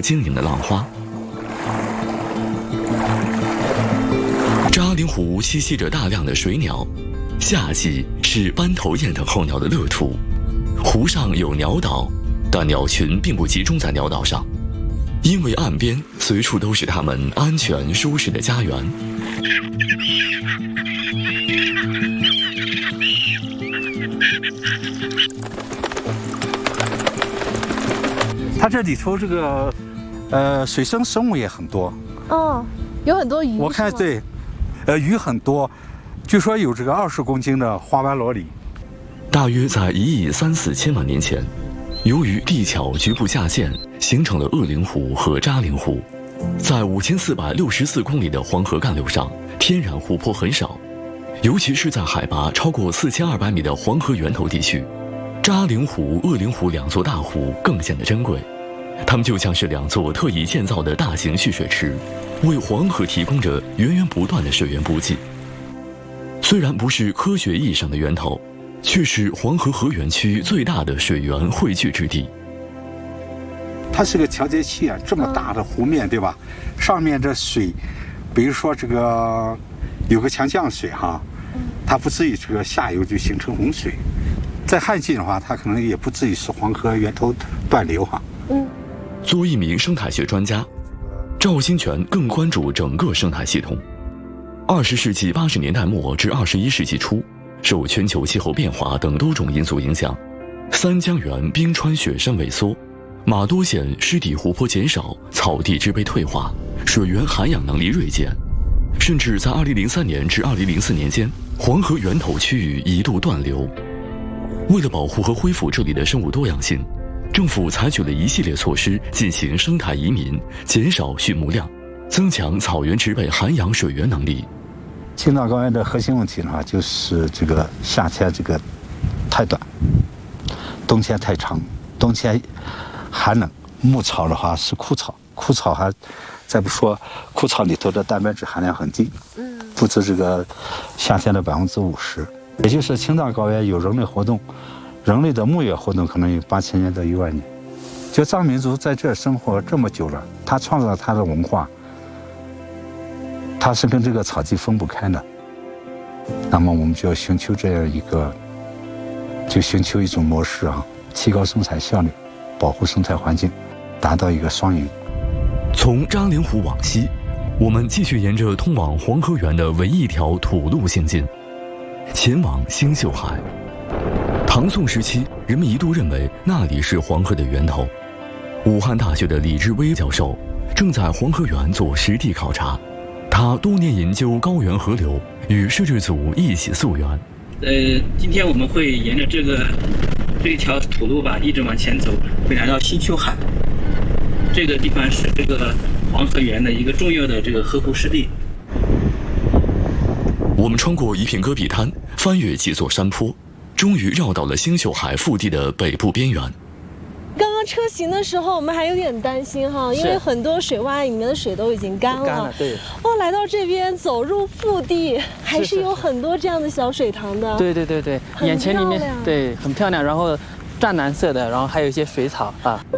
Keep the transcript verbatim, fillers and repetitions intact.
晶莹的浪花。扎陵湖栖息着大量的水鸟，夏季是斑头雁等候鸟的乐土。湖上有鸟岛，但鸟群并不集中在鸟岛上，因为岸边随处都是它们安全舒适的家园。 它这里头这个，呃，水生生物也很多。 哦，有很多鱼。 我看对，呃，鱼很多，据说有这个二十公斤的花斑萝莉。 大约在一亿三四千万年前，由于地壳局部下陷，形成了鄂陵湖和扎陵湖。在五千四百六十四公里的黄河干流上，天然湖泊很少，尤其是在海拔超过四千二百米的黄河源头地区，扎陵湖、鄂陵湖两座大湖更显得珍贵。它们就像是两座特意建造的大型蓄水池，为黄河提供着源源不断的水源补给。虽然不是科学意义上的源头，却是黄河河源区最大的水源汇聚之地。 它是个调节器啊，这么大的湖面，对吧？上面这水，比如说这个有个强降水哈，它不至于这个下游就形成洪水。在旱季的话，它可能也不至于是黄河源头断流哈。 嗯。 作为一名生态学专家，赵新全更关注整个生态系统。二十世纪八十年代末至二十一世纪初，受全球气候变化等多种因素影响，三江源冰川雪山萎缩，玛多县湿地湖泊减少，草地植被退化，水源涵养能力锐减，甚至在二零零三年至二零零四年间，黄河源头区域一度断流。为了保护和恢复这里的生物多样性，政府采取了一系列措施进行生态移民，减少畜牧量，增强草原植被涵养水源能力。 青藏高原的核心问题呢，就是这个夏天这个太短，冬天太长，冬天寒冷，牧草的话是枯草，枯草还再不说枯草里头的蛋白质含量很低，嗯，不止这个夏天的百分之五十。也就是青藏高原有人类活动，人类的牧业活动可能有八千年到一万年。就藏民族在这生活这么久了，他创造他的文化，他是跟这个草地分不开的。那么我们就要寻求这样一个，就寻求一种模式啊，提高生产效率，保护生态环境，达到一个双赢。 从扎陵湖往西，我们继续沿着通往黄河源的唯一一条土路行进，前往星宿海。唐宋时期，人们一度认为那里是黄河的源头。武汉大学的李志威教授正在黄河源做实地考察，他多年研究高原河流，与摄制组一起溯源。 呃，今天我们会沿着这个这一条土路吧，一直往前走，会来到星宿海。这个地方是这个黄河源的一个重要的这个河湖湿地。 我们穿过一片戈壁滩，翻越几座山坡，终于绕到了星宿海腹地的北部边缘。 刚刚车行的时候，我们还有点担心哈，因为很多水洼里面的水都已经干了。 干了，对。 哦，来到这边走入腹地，还是有很多这样的小水塘的。 对对对对，眼前里面对很漂亮，然后湛蓝色的，然后还有一些水草啊。